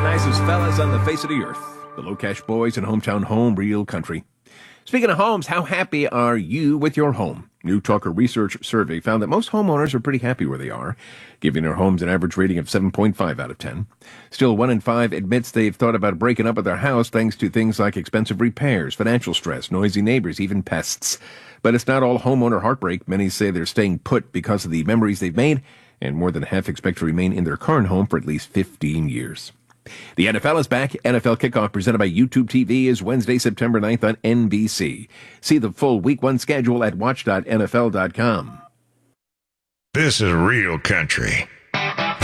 nicest fellas on the face of the earth. The Low Cash Boys and Hometown Home, Real Country. Speaking of homes, how happy are you with your home? New Talker Research Survey found that most homeowners are pretty happy where they are, giving their homes an average rating of 7.5 out of 10. Still, 1 in 5 admits they've thought about breaking up with their house thanks to things like expensive repairs, financial stress, noisy neighbors, even pests. But it's not all homeowner heartbreak. Many say they're staying put because of the memories they've made, and more than half expect to remain in their current home for at least 15 years. The NFL is back. NFL Kickoff presented by YouTube TV is Wednesday, September 9th on NBC. See the full Week 1 schedule at watch.nfl.com. This is Real Country.